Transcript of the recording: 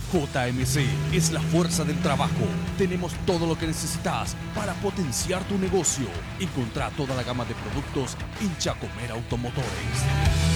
JMC es la fuerza del trabajo. Tenemos todo lo que necesitas para potenciar tu negocio. Encontrá toda la gama de productos en Chacomera Automotores.